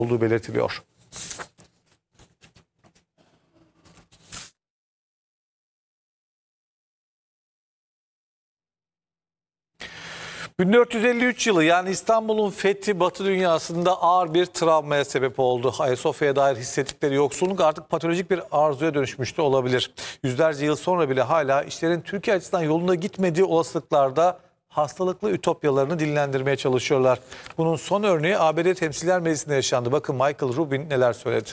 olduğu belirtiliyor. ...1453 yılı yani İstanbul'un fethi Batı dünyasında ağır bir travmaya sebep oldu. Ayasofya'ya dair hissettikleri yoksulluk artık patolojik bir arzuya dönüşmüş de olabilir. Yüzlerce yıl sonra bile hala işlerin Türkiye açısından yolunda gitmediği olasılıklarda hastalıklı ütopyalarını dillendirmeye çalışıyorlar. Bunun son örneği ABD Temsilciler Meclisi'nde yaşandı. Bakın Michael Rubin neler söyledi.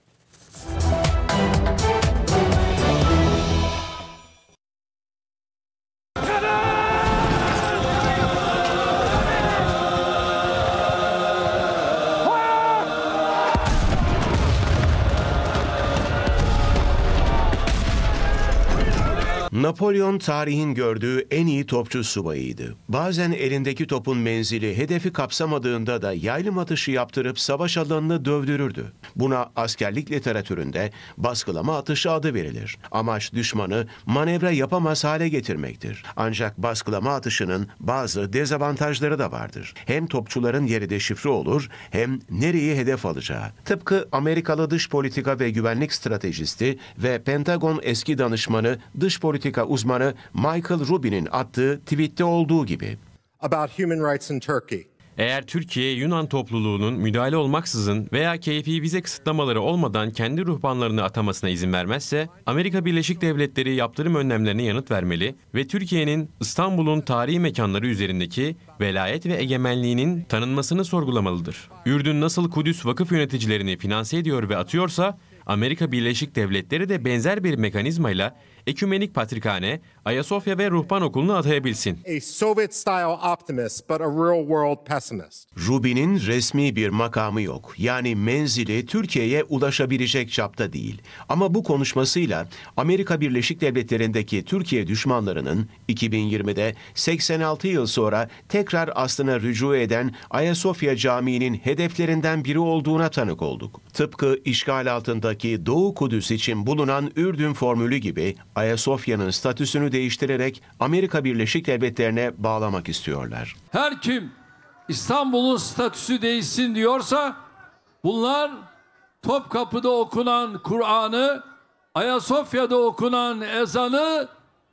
Napolyon tarihin gördüğü en iyi topçu subayıydı. Bazen elindeki topun menzili hedefi kapsamadığında da yaylım atışı yaptırıp savaş alanını dövdürürdü. Buna askerlik literatüründe baskılama atışı adı verilir. Amaç düşmanı manevra yapamaz hale getirmektir. Ancak baskılama atışının bazı dezavantajları da vardır. Hem topçuların yeri deşifre olur hem nereyi hedef alacağı. Tıpkı Amerikalı dış politika ve güvenlik stratejisti ve Pentagon eski danışmanı dış politika uzmanı Michael Rubin'in attığı tweette olduğu gibi. About human rights in Turkey. Eğer Türkiye, Yunan topluluğunun müdahale olmaksızın veya keyfi vize kısıtlamaları olmadan kendi ruhbanlarını atamasına izin vermezse, Amerika Birleşik Devletleri yaptırım önlemlerine yanıt vermeli ve Türkiye'nin İstanbul'un tarihi mekanları üzerindeki velayet ve egemenliğinin tanınmasını sorgulamalıdır. Ürdün nasıl Kudüs vakıf yöneticilerini finanse ediyor ve atıyorsa, Amerika Birleşik Devletleri de benzer bir mekanizmayla Ekümenik Patrikhane, Ayasofya ve Ruhban Okulu'nu atayabilsin. A Soviet-style optimist but a real-world pessimist. Rubin'in resmi bir makamı yok. Yani menzili Türkiye'ye ulaşabilecek çapta değil. Ama bu konuşmasıyla Amerika Birleşik Devletleri'ndeki Türkiye düşmanlarının 2020'de 86 yıl sonra tekrar aslına rücu eden Ayasofya Camii'nin hedeflerinden biri olduğuna tanık olduk. Tıpkı işgal altındaki Doğu Kudüs için bulunan Ürdün formülü gibi Ayasofya'nın statüsünü değiştirerek Amerika Birleşik Devletleri'ne bağlamak istiyorlar. Her kim İstanbul'un statüsü değişsin diyorsa bunlar Topkapı'da okunan Kur'an'ı, Ayasofya'da okunan ezanı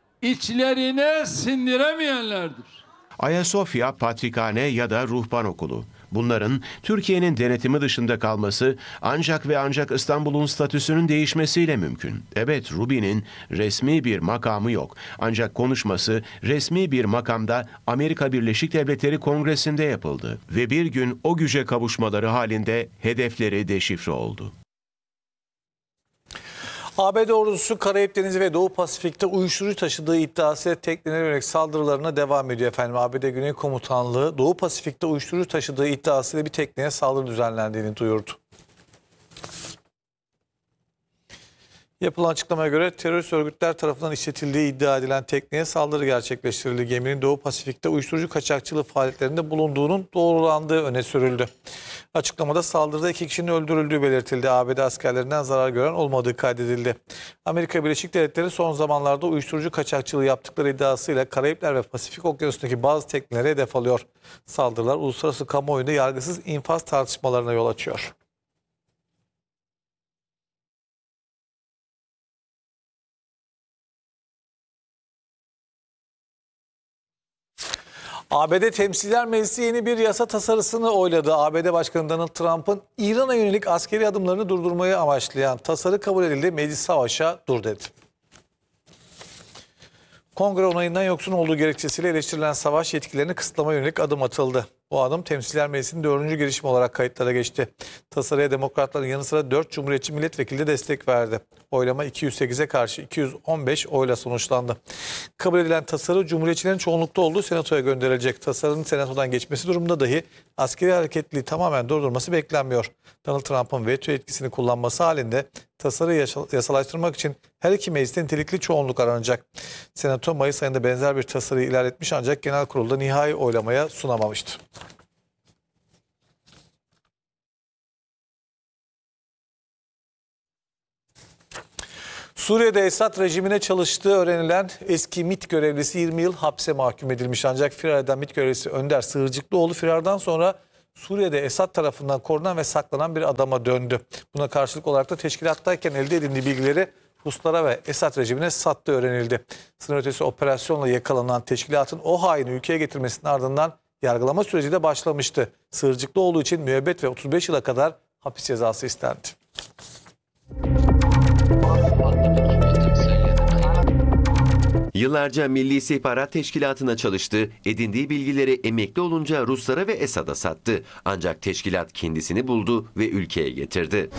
içlerine sindiremeyenlerdir. Ayasofya, Patrikhane ya da Ruhban Okulu. Bunların Türkiye'nin denetimi dışında kalması ancak ve ancak İstanbul'un statüsünün değişmesiyle mümkün. Evet, Rubin'in resmi bir makamı yok. Ancak konuşması resmi bir makamda Amerika Birleşik Devletleri Kongresi'nde yapıldı. Ve bir gün o güce kavuşmaları halinde hedefleri deşifre oldu. ABD ordusu Karayip Denizi ve Doğu Pasifik'te uyuşturucu taşıdığı iddiası teknelere yönelik saldırılarına devam ediyor efendim. ABD Güney Komutanlığı Doğu Pasifik'te uyuşturucu taşıdığı iddiasıyla bir tekneye saldırı düzenlendiğini duyurdu. Yapılan açıklamaya göre terörist örgütler tarafından işletildiği iddia edilen tekneye saldırı gerçekleştirildi. Geminin Doğu Pasifik'te uyuşturucu kaçakçılığı faaliyetlerinde bulunduğunun doğrulandığı öne sürüldü. Açıklamada saldırıda 2 kişinin öldürüldüğü belirtildi. ABD askerlerinden zarar gören olmadığı kaydedildi. Amerika Birleşik Devletleri son zamanlarda uyuşturucu kaçakçılığı yaptıkları iddiasıyla Karayipler ve Pasifik Okyanusu'ndaki bazı teknelere hedef alıyor. Saldırılar uluslararası kamuoyunda yargısız infaz tartışmalarına yol açıyor. ABD Temsilciler Meclisi yeni bir yasa tasarısını oyladı. ABD Başkanı Donald Trump'ın İran'a yönelik askeri adımlarını durdurmayı amaçlayan tasarı kabul edildi. Meclis savaşa dur dedi. Kongre onayından yoksun olduğu gerekçesiyle eleştirilen savaş yetkilerini kısıtlamaya yönelik adım atıldı. Bu adım Temsilciler Meclisi'nin 4. girişimi olarak kayıtlara geçti. Tasarıya demokratların yanı sıra 4 Cumhuriyetçi milletvekili de destek verdi. Oylama 208'e karşı 215 oyla sonuçlandı. Kabul edilen tasarı Cumhuriyetçilerin çoğunlukta olduğu Senato'ya gönderilecek. Tasarının Senato'dan geçmesi durumunda dahi askeri hareketliliği tamamen durdurması beklenmiyor. Donald Trump'ın veto etkisini kullanması halinde tasarıyı yasalaştırmak için her iki mecliste nitelikli çoğunluk aranacak. Senato Mayıs ayında benzer bir tasarıyı ilerletmiş ancak genel kurulda nihai oylamaya sunamamıştı. Suriye'de Esad rejimine çalıştığı öğrenilen eski MİT görevlisi 20 yıl hapse mahkum edilmiş. Ancak firar eden MİT görevlisi Önder Sığırcıklıoğlu firardan sonra Suriye'de Esad tarafından korunan ve saklanan bir adama döndü. Buna karşılık olarak da teşkilattayken elde edindiği bilgileri Ruslara ve Esad rejimine sattığı öğrenildi. Sınır ötesi operasyonla yakalanan teşkilatın o haini ülkeye getirmesinin ardından yargılama süreci de başlamıştı. Sığırcıklı olduğu için müebbet ve 35 yıla kadar hapis cezası istendi. Yıllarca Milli İstihbarat Teşkilatı'na çalıştı, edindiği bilgileri emekli olunca Ruslara ve Esad'a sattı. Ancak teşkilat kendisini buldu ve ülkeye getirdi.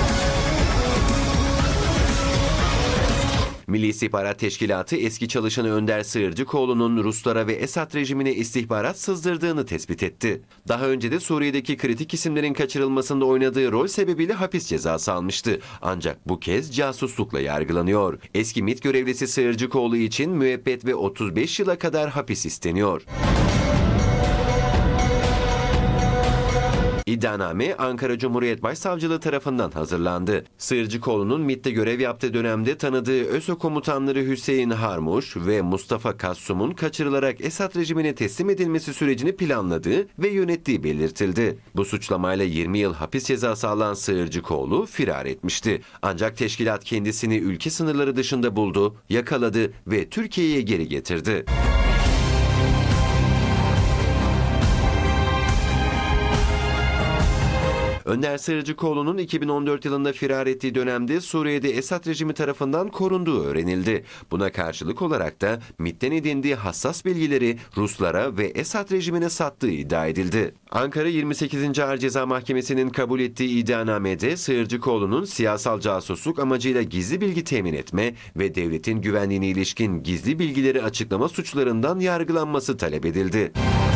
Milli İstihbarat Teşkilatı eski çalışanı Önder Sığırcıkoğlu'nun Ruslara ve Esad rejimine istihbarat sızdırdığını tespit etti. Daha önce de Suriye'deki kritik isimlerin kaçırılmasında oynadığı rol sebebiyle hapis cezası almıştı. Ancak bu kez casuslukla yargılanıyor. Eski MİT görevlisi Sığırcıkoğlu için müebbet ve 35 yıla kadar hapis isteniyor. İddianame Ankara Cumhuriyet Başsavcılığı tarafından hazırlandı. Sığırcıkoğlu'nun MİT'te görev yaptığı dönemde tanıdığı ÖSO komutanları Hüseyin Harmuş ve Mustafa Kassum'un kaçırılarak Esad rejimine teslim edilmesi sürecini planladığı ve yönettiği belirtildi. Bu suçlamayla 20 yıl hapis cezası alan Sığırcıkoğlu firar etmişti. Ancak teşkilat kendisini ülke sınırları dışında buldu, yakaladı ve Türkiye'ye geri getirdi. Önder Sığırcıkoğlu'nun 2014 yılında firar ettiği dönemde Suriye'de Esad rejimi tarafından korunduğu öğrenildi. Buna karşılık olarak da MİT'ten edindiği hassas bilgileri Ruslara ve Esad rejimine sattığı iddia edildi. Ankara 28. Ağır Ceza Mahkemesi'nin kabul ettiği iddianamede Sığırcıkoğlu'nun siyasal casusluk amacıyla gizli bilgi temin etme ve devletin güvenliğine ilişkin gizli bilgileri açıklama suçlarından yargılanması talep edildi.